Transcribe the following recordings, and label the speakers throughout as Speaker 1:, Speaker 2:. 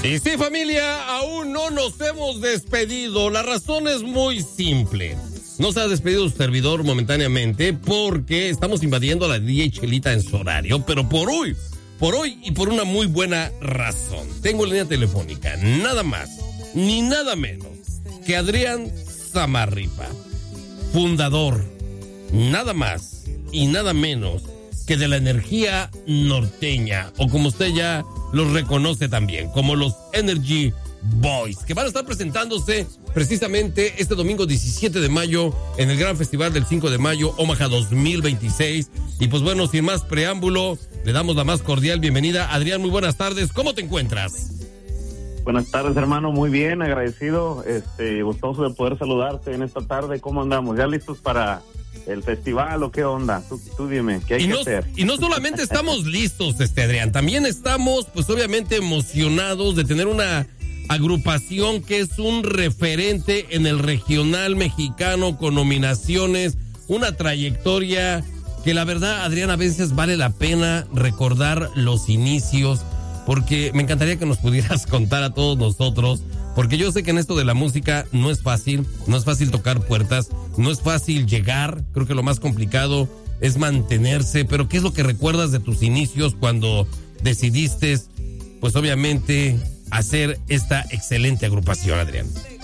Speaker 1: Y sí, familia, aún no nos hemos despedido. La razón es muy simple. No se ha despedido su servidor momentáneamente porque estamos invadiendo la DJ Chelita en su horario, pero por hoy y por una muy buena razón. Tengo línea telefónica, nada más ni nada menos que Adrián Zamarripa, fundador, nada más y nada menos que de la energía norteña, o como usted ya los reconoce también, como los Energy Boys, que van a estar presentándose precisamente este domingo 17 de mayo en el gran festival del 5 de mayo, Omaha 2026. Y pues bueno, sin más preámbulo, le damos la más cordial bienvenida. Adrián, muy buenas tardes, ¿cómo te encuentras?
Speaker 2: Buenas tardes, hermano, muy bien, agradecido, gustoso de poder saludarte en esta tarde. ¿Cómo andamos? ¿Ya listos para el festival o qué onda? Tú dime, ¿qué hay que hacer?
Speaker 1: Y no solamente estamos listos, Adrián, también estamos, pues obviamente emocionados de tener una agrupación que es un referente en el regional mexicano con nominaciones, una trayectoria que la verdad, Adrián, a veces vale la pena recordar los inicios, porque me encantaría que nos pudieras contar a todos nosotros, porque yo sé que en esto de la música no es fácil tocar puertas, no es fácil llegar, creo que lo más complicado es mantenerse, pero ¿qué es lo que recuerdas de tus inicios cuando decidiste, pues obviamente, hacer esta excelente agrupación, Adrián?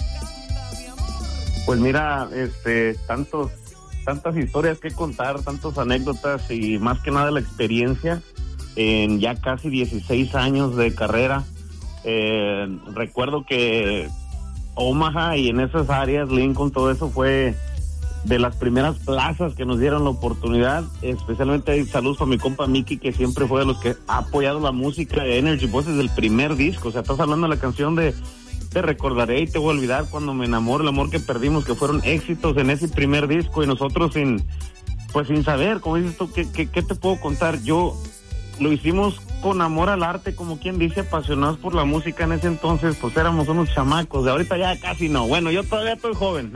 Speaker 2: Pues mira, tantas historias que contar, tantas anécdotas y más que nada la experiencia en ya casi 16 años de carrera. Recuerdo que Omaha y en esas áreas, Lincoln, todo eso fue de las primeras plazas que nos dieron la oportunidad. Especialmente saludos a mi compa Mickey, que siempre fue de los que ha apoyado la música de Energy Boys desde el primer disco. O sea, estás hablando de la canción de Te recordaré y te voy a olvidar, Cuando me enamoro, El amor que perdimos, que fueron éxitos en ese primer disco, y nosotros sin saber, como dices tú, ¿qué te puedo contar? Yo lo hicimos con amor al arte, como quien dice, apasionados por la música. En ese entonces pues éramos unos chamacos, de ahorita ya casi no, bueno, yo todavía estoy joven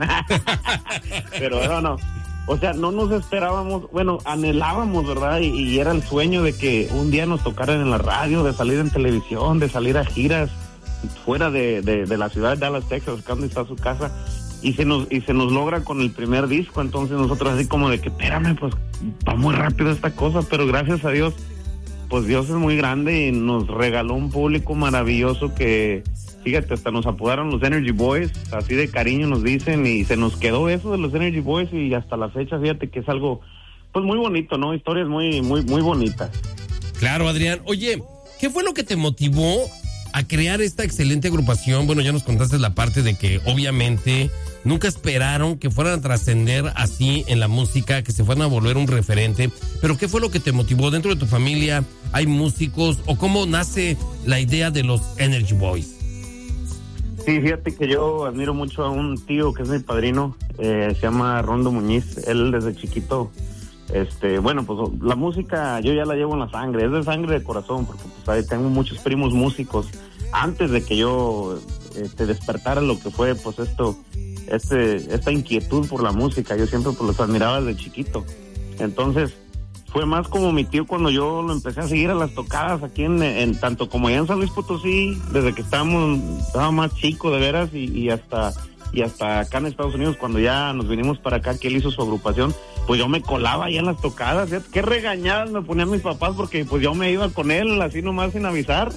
Speaker 2: pero no, o sea, no nos esperábamos, bueno, anhelábamos, ¿verdad? Y era el sueño de que un día nos tocaran en la radio, de salir en televisión, de salir a giras fuera de la ciudad de Dallas, Texas, donde está su casa, y se nos logra con el primer disco. Entonces nosotros así como de que espérame, pues va muy rápido esta cosa, pero gracias a Dios, pues Dios es muy grande y nos regaló un público maravilloso que, fíjate, hasta nos apodaron los Energy Boys, así de cariño nos dicen, y se nos quedó eso de los Energy Boys, y hasta la fecha, fíjate que es algo, pues muy bonito, ¿no? Historias muy, muy, muy bonitas.
Speaker 1: Claro, Adrián. Oye, ¿qué fue lo que te motivó a crear esta excelente agrupación? Bueno, ya nos contaste la parte de que obviamente nunca esperaron que fueran a trascender así en la música, que se fueran a volver un referente, pero ¿qué fue lo que te motivó? ¿Dentro de tu familia hay músicos o cómo nace la idea de los Energy Boys?
Speaker 2: Sí, fíjate que yo admiro mucho a un tío que es mi padrino, se llama Rondo Muñiz. Él desde chiquito, bueno, pues la música yo ya la llevo en la sangre, es de sangre de corazón, porque pues tengo muchos primos músicos. Antes de que yo despertara lo que fue pues esta inquietud por la música, yo siempre pues los admiraba desde chiquito. Entonces fue más como mi tío cuando yo lo empecé a seguir a las tocadas aquí en tanto como allá en San Luis Potosí, desde que estaba más chico de veras, y hasta acá en Estados Unidos, cuando ya nos vinimos para acá, que él hizo su agrupación, pues yo me colaba allá en las tocadas. ¿Sí? Qué regañadas me ponían mis papás, porque pues yo me iba con él así nomás sin avisar.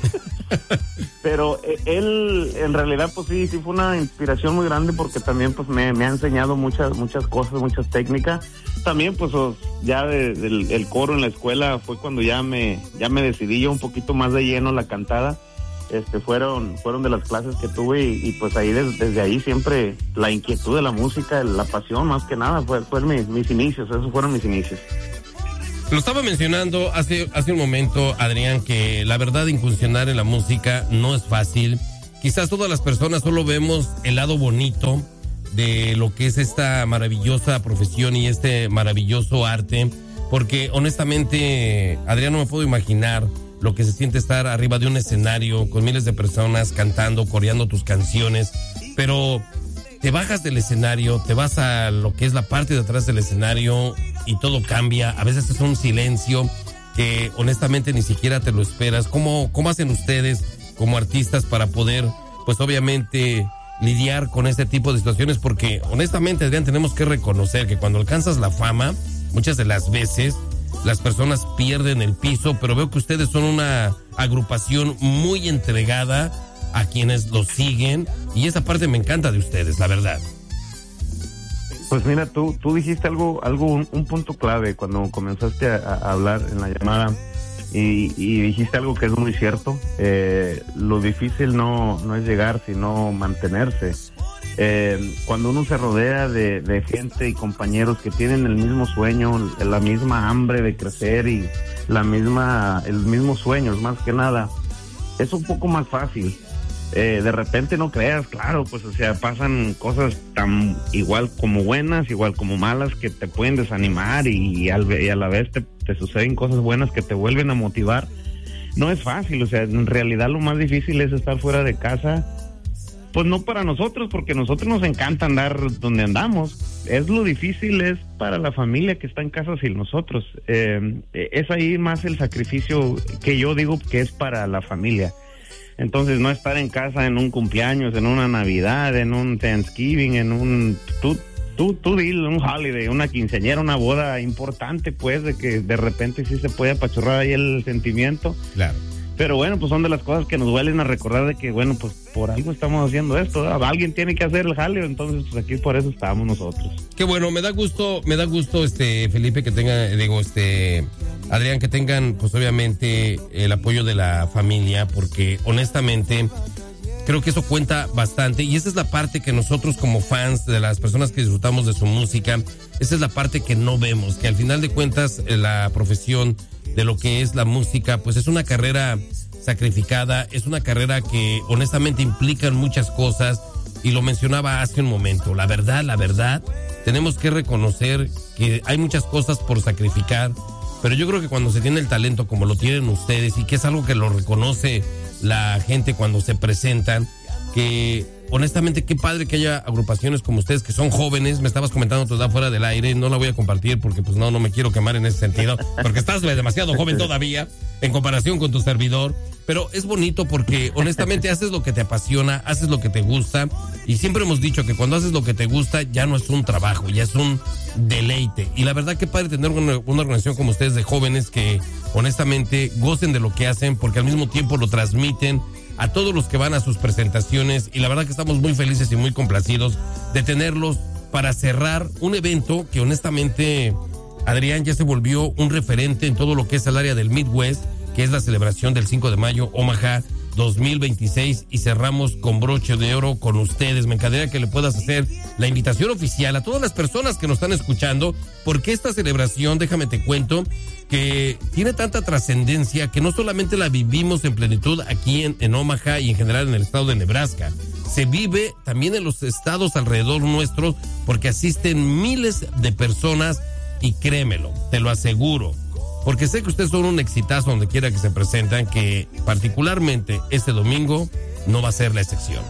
Speaker 2: Pero él en realidad pues sí fue una inspiración muy grande, porque también pues me ha enseñado muchas cosas, muchas técnicas. También pues ya el coro en la escuela fue cuando ya me decidí yo un poquito más de lleno la cantada. Fueron de las clases que tuve, y pues ahí desde ahí siempre la inquietud de la música, la pasión más que nada, fueron mis inicios, esos fueron mis inicios.
Speaker 1: Lo estaba mencionando hace un momento, Adrián, que la verdad incursionar en la música no es fácil. Quizás todas las personas solo vemos el lado bonito de lo que es esta maravillosa profesión y este maravilloso arte, porque honestamente, Adrián, no me puedo imaginar lo que se siente estar arriba de un escenario con miles de personas cantando, coreando tus canciones, pero te bajas del escenario, te vas a lo que es la parte de atrás del escenario y todo cambia. A veces es un silencio que honestamente ni siquiera te lo esperas. ¿Cómo hacen ustedes como artistas para poder, pues obviamente, lidiar con este tipo de situaciones? Porque honestamente, Adrián, tenemos que reconocer que cuando alcanzas la fama, muchas de las veces las personas pierden el piso, pero veo que ustedes son una agrupación muy entregada a quienes los siguen, y esa parte me encanta de ustedes, la verdad.
Speaker 2: Pues mira, tú dijiste un punto clave cuando comenzaste a hablar en la llamada, y dijiste algo que es muy cierto. Lo difícil no es llegar, sino mantenerse. Cuando uno se rodea de gente y compañeros que tienen el mismo sueño, la misma hambre de crecer y el mismo sueño, más que nada, es un poco más fácil. De repente no creas, claro, pues o sea, pasan cosas tan igual como buenas, igual como malas, que te pueden desanimar, y a la vez te suceden cosas buenas que te vuelven a motivar. No es fácil, o sea, en realidad lo más difícil es estar fuera de casa. Pues no para nosotros, porque a nosotros nos encanta andar donde andamos. Lo difícil es para la familia que está en casa sin nosotros. Es ahí más el sacrificio que yo digo que es para la familia. Entonces, no estar en casa en un cumpleaños, en una Navidad, en un Thanksgiving, en un un holiday, una quinceañera, una boda importante, pues, de que de repente sí se puede apachurrar ahí el sentimiento.
Speaker 1: Claro.
Speaker 2: Pero bueno, pues son de las cosas que nos vuelven a recordar de que, bueno, pues por algo estamos haciendo esto, ¿verdad? Alguien tiene que hacer el jaleo, entonces pues aquí por eso estábamos nosotros.
Speaker 1: Qué bueno, me da gusto, Felipe, que tenga, Adrián, que tengan, pues obviamente, el apoyo de la familia, porque honestamente creo que eso cuenta bastante, y esa es la parte que nosotros como fans, de las personas que disfrutamos de su música, esa es la parte que no vemos, que al final de cuentas la profesión de lo que es la música, pues es una carrera sacrificada, es una carrera que honestamente implica muchas cosas, y lo mencionaba hace un momento. La verdad, tenemos que reconocer que hay muchas cosas por sacrificar, pero yo creo que cuando se tiene el talento como lo tienen ustedes, y que es algo que lo reconoce la gente cuando se presentan, que honestamente qué padre que haya agrupaciones como ustedes que son jóvenes. Me estabas comentando toda fuera del aire, no la voy a compartir porque pues no me quiero quemar en ese sentido, porque estás demasiado joven todavía en comparación con tu servidor, pero es bonito porque honestamente haces lo que te apasiona, haces lo que te gusta, y siempre hemos dicho que cuando haces lo que te gusta ya no es un trabajo, ya es un deleite. Y la verdad que padre tener una organización como ustedes de jóvenes que honestamente gocen de lo que hacen, porque al mismo tiempo lo transmiten a todos los que van a sus presentaciones, y la verdad que estamos muy felices y muy complacidos de tenerlos para cerrar un evento que honestamente, Adrián, ya se volvió un referente en todo lo que es el área del Midwest, que es la celebración del 5 de mayo, Omaha 2026, y cerramos con broche de oro con ustedes. Me encantaría que le puedas hacer la invitación oficial a todas las personas que nos están escuchando, porque esta celebración, déjame te cuento, que tiene tanta trascendencia que no solamente la vivimos en plenitud aquí en Omaha y en general en el estado de Nebraska, se vive también en los estados alrededor nuestros, porque asisten miles de personas, y créemelo, te lo aseguro, porque sé que ustedes son un exitazo donde quiera que se presentan, que particularmente este domingo no va a ser la excepción.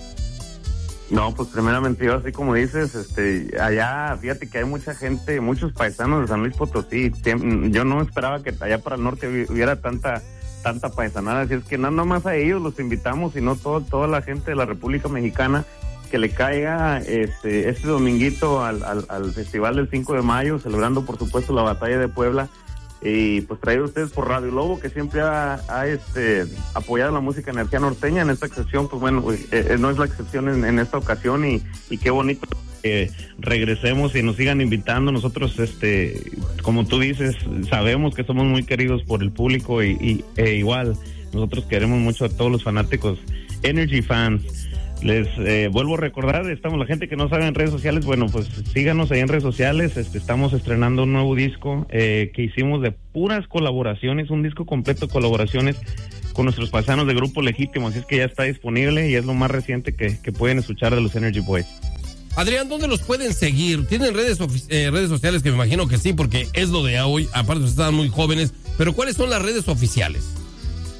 Speaker 2: No, pues primeramente yo, así como dices, allá, fíjate que hay mucha gente, muchos paisanos de San Luis Potosí. Yo no esperaba que allá para el norte hubiera tanta paisanada, así es que no nomás a ellos los invitamos, sino toda la gente de la República Mexicana que le caiga este dominguito al Festival del 5 de mayo, celebrando por supuesto la Batalla de Puebla. Y pues traído ustedes por Radio Lobo, que siempre ha apoyado la música energía norteña. En esta excepción, pues bueno, no es la excepción en esta ocasión, y qué bonito que regresemos y nos sigan invitando. Nosotros, como tú dices, sabemos que somos muy queridos por el público, e igual nosotros queremos mucho a todos los fanáticos, Energy fans. Les vuelvo a recordar, la gente que no sabe en redes sociales, bueno, pues síganos ahí en redes sociales. Estamos estrenando un nuevo disco que hicimos de puras colaboraciones, un disco completo de colaboraciones con nuestros paisanos de Grupo Legítimo, así es que ya está disponible y es lo más reciente que pueden escuchar de los Energy Boys.
Speaker 1: Adrián, ¿dónde los pueden seguir? ¿Tienen redes sociales? Que me imagino que sí, porque es lo de hoy, aparte ustedes están muy jóvenes, pero ¿cuáles son las redes oficiales?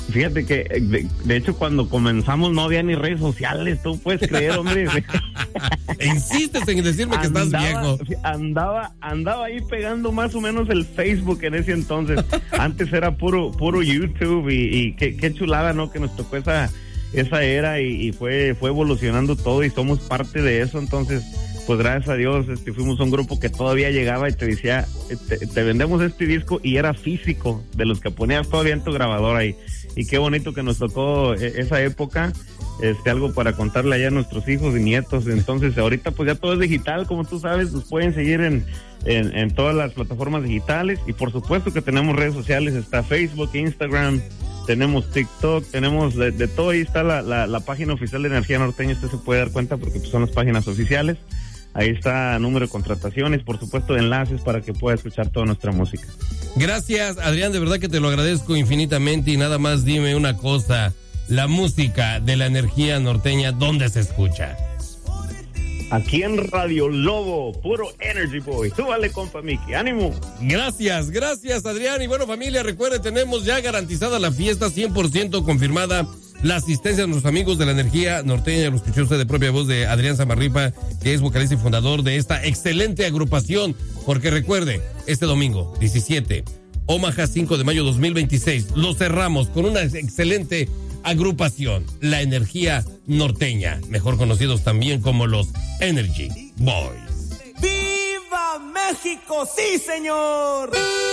Speaker 2: Fíjate que, de hecho, cuando comenzamos no había ni redes sociales, tú puedes creer, hombre.
Speaker 1: Insistes en decirme que estás viejo.
Speaker 2: Andaba ahí pegando más o menos el Facebook en ese entonces. Antes era puro YouTube y qué chulada, ¿no? Que nos tocó esa era y fue evolucionando todo y somos parte de eso. Entonces, pues gracias a Dios fuimos un grupo que todavía llegaba y te decía, te vendemos este disco, y era físico, de los que ponías todavía en tu grabadora ahí. Y qué bonito que nos tocó esa época, algo para contarle allá a nuestros hijos y nietos. Entonces ahorita pues ya todo es digital, como tú sabes, nos pueden seguir en todas las plataformas digitales, y por supuesto que tenemos redes sociales, está Facebook, Instagram, tenemos TikTok, tenemos de todo. Ahí está la página oficial de Energía Norteña, usted se puede dar cuenta porque pues, son las páginas oficiales. Ahí está número de contrataciones, por supuesto enlaces para que pueda escuchar toda nuestra música.
Speaker 1: Gracias, Adrián, de verdad que te lo agradezco infinitamente. Y nada más dime una cosa, la música de la Energía Norteña, ¿dónde se escucha?
Speaker 2: Aquí en Radio Lobo, puro Energy Boy. Súbale, compa Mickey, ánimo.
Speaker 1: Gracias, Adrián. Y bueno, familia, recuerde, tenemos ya garantizada la fiesta, 100% confirmada la asistencia de nuestros amigos de la Energía Norteña. Lo escuchó usted de propia voz de Adrián Zamarripa, que es vocalista y fundador de esta excelente agrupación. Porque recuerde, este domingo 17, Omaha, 5 de mayo 2026, lo cerramos con una excelente agrupación, la Energía Norteña, mejor conocidos también como los Energy Boys.
Speaker 3: ¡Viva México! ¡Sí, señor!